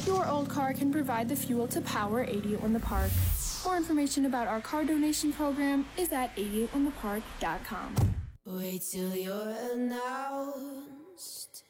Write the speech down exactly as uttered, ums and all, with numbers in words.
Your old car can provide the fuel to power eighty-eight on the Park. More information about our car donation program is at eighty-eight on the park dot com. Wait till you're announced.